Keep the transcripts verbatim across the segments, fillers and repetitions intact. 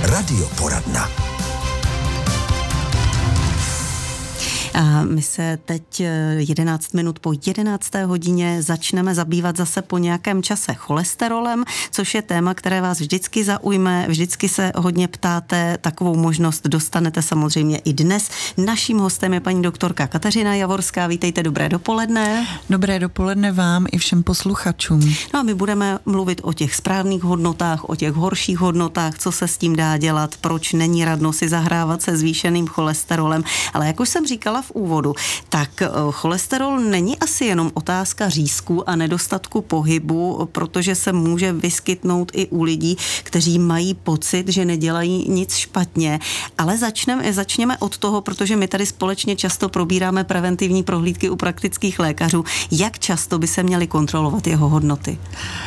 Radioporadna. A my se teď jedenáct minut po jedenácté hodině začneme zabývat zase po nějakém čase cholesterolem, což je téma, které vás vždycky zaujme, vždycky se hodně ptáte, takovou možnost dostanete samozřejmě i dnes. Naším hostem je paní doktorka Kateřina Javorská, vítejte, dobré dopoledne. Dobré dopoledne vám i všem posluchačům. No a my budeme mluvit o těch správných hodnotách, o těch horších hodnotách, co se s tím dá dělat, proč není radno si zahrávat se zvýšeným cholesterolem, ale jak už jsem říkala v úvodu, tak cholesterol není asi jenom otázka řízku a nedostatku pohybu, protože se může vyskytnout i u lidí, kteří mají pocit, že nedělají nic špatně. Ale začneme, začněme od toho, protože my tady společně často probíráme preventivní prohlídky u praktických lékařů. Jak často by se měly kontrolovat jeho hodnoty?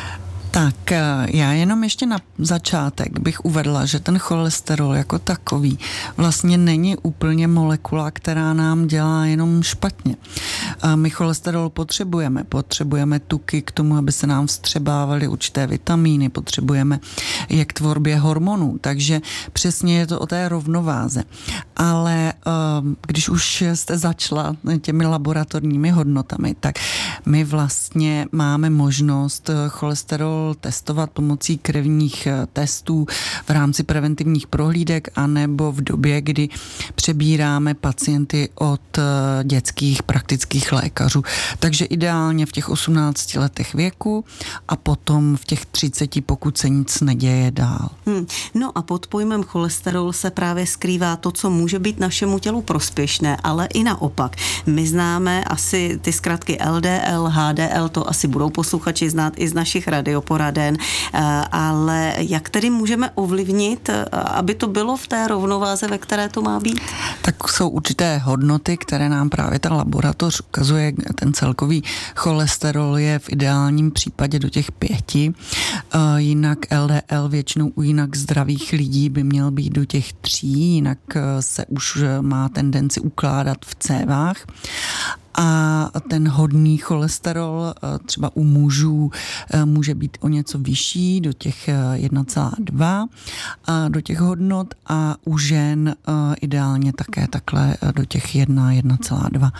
Tak já jenom ještě na začátek bych uvedla, že ten cholesterol jako takový vlastně není úplně molekula, která nám dělá jenom špatně. My cholesterol potřebujeme. Potřebujeme tuky k tomu, aby se nám vstřebávaly určité vitamíny, potřebujeme je k tvorbě hormonů, takže přesně je to o té rovnováze. Ale když už jste začala těmi laboratorními hodnotami, tak my vlastně máme možnost cholesterol testovat pomocí krevních testů v rámci preventivních prohlídek anebo v době, kdy přebíráme pacienty od dětských praktických lékařů. Takže ideálně v těch osmnácti letech věku a potom v těch třiceti, pokud se nic neděje dál. Hmm. No a pod pojmem cholesterol se právě skrývá to, co může být našemu tělu prospěšné, ale i naopak. My známe asi ty zkratky L D L, H D L, to asi budou posluchači znát i z našich radioporaden, ale jak tedy můžeme ovlivnit, aby to bylo v té rovnováze, ve které to má být? Tak jsou určité hodnoty, které nám právě ta laboratoř ukazuje. Ten celkový cholesterol je v ideálním případě do těch pěti, jinak L D L většinou u jinak zdravých lidí by měl být do těch tří, jinak se už má tendenci ukládat v cévách. A ten hodný cholesterol třeba u mužů může být o něco vyšší, do těch jedna celá dva do těch hodnot a u žen ideálně také takhle do těch jedna, jedna celá dva.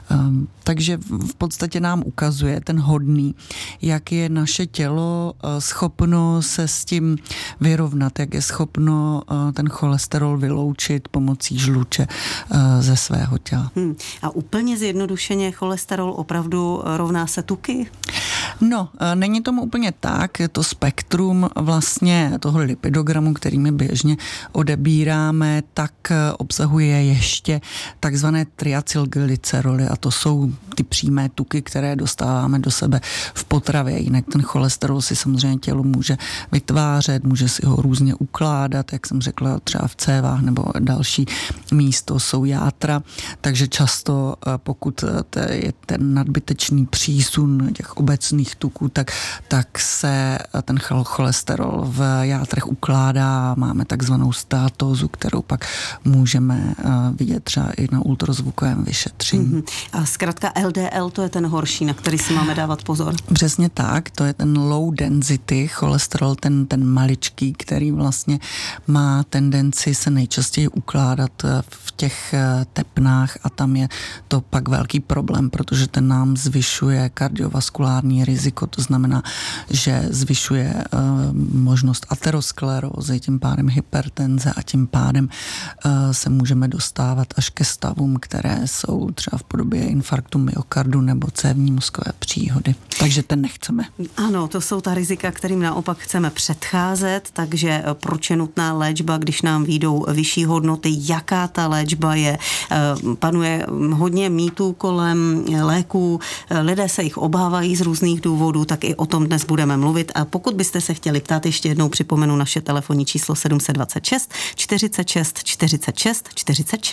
Takže v podstatě nám ukazuje ten hodný, jak je naše tělo schopno se s tím vyrovnat, jak je schopno ten cholesterol vyloučit pomocí žluče ze svého těla. Hmm. A úplně zjednodušeně cholesterol opravdu rovná se tuky? No, není tomu úplně tak. To spektrum vlastně toho lipidogramu, který my běžně odebíráme, tak obsahuje ještě takzvané triacylglyceroly a to jsou ty přímé tuky, které dostáváme do sebe v potravě. Jinak ten cholesterol si samozřejmě tělo může vytvářet, může si ho různě ukládat, jak jsem řekla, třeba v cévách nebo další místo jsou játra, takže často pokud je ten nadbytečný přísun těch obecných tuků, tak, tak se ten cholesterol v játrech ukládá. Máme takzvanou státózu, kterou pak můžeme vidět třeba i na ultrazvukovém vyšetření. Mm-hmm. A zkrátka L D L, to je ten horší, na který si máme dávat pozor. Přesně tak, to je ten low density cholesterol, ten, ten maličký, který vlastně má tendenci se nejčastěji ukládat v těch tepnách a tam je to pak velký problém, protože ten nám zvyšuje kardiovaskulární riziko, to znamená, že zvyšuje uh, možnost aterosklerózy, tím pádem hypertenze a tím pádem uh, se můžeme dostávat až ke stavům, které jsou třeba v podobě infarktu myokardu nebo cévní mozkové příhody. Takže ten nechceme. Ano, to jsou ta rizika, kterým naopak chceme předcházet, takže proč je nutná léčba, když nám vyjdou vyšší hodnoty, jaká ta léčba je. Panuje hodně mýtů kolem léků, lidé se jich obávají z různých důvodů, tak i o tom dnes budeme mluvit. A pokud byste se chtěli ptát, ještě jednou připomenu naše telefonní číslo sedm set dvacet šest čtyřicet šest čtyřicet šest čtyřicet šest.